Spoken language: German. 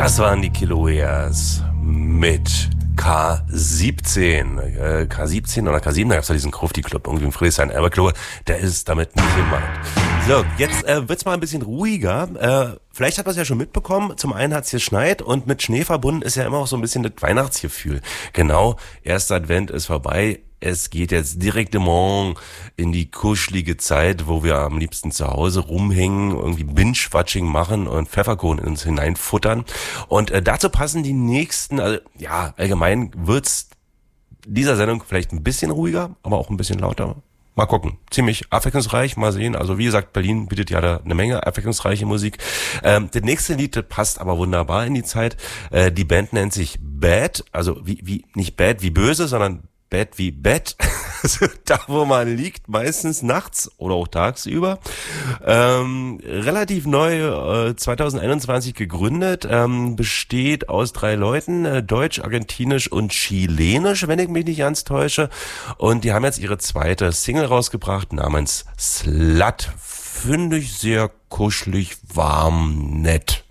Das waren die Kilaueas mit K17. K17 oder K7, da gab es ja diesen Krufti-Club irgendwie in Friedrichshain. Aber ich glaube, der ist damit nicht gemeint. So, jetzt wird's mal ein bisschen ruhiger. Vielleicht hat man es ja schon mitbekommen. Zum einen hat's geschneit und mit Schnee verbunden ist ja immer auch so ein bisschen das Weihnachtsgefühl. Genau, erster Advent ist vorbei. Es geht jetzt directement in die kuschelige Zeit, wo wir am liebsten zu Hause rumhängen, irgendwie Binge-Watching machen und Pfefferkuchen in uns hineinfuttern. Und dazu passen die nächsten, also ja, allgemein wird's dieser Sendung vielleicht ein bisschen ruhiger, aber auch ein bisschen lauter. Mal gucken. Ziemlich abwechslungsreich, mal sehen. Also wie gesagt, Berlin bietet ja da eine Menge abwechslungsreiche Musik. Das nächste Lied, das passt aber wunderbar in die Zeit. Die Band nennt sich Bad, also wie nicht Bad wie böse, sondern Bett wie Bett, also da wo man liegt, meistens nachts oder auch tagsüber. Relativ neu, 2021 gegründet, besteht aus 3 Leuten, deutsch, argentinisch und chilenisch, wenn ich mich nicht ganz täusche. Und die haben jetzt ihre zweite Single rausgebracht namens Slut. Finde ich sehr kuschelig, warm, nett.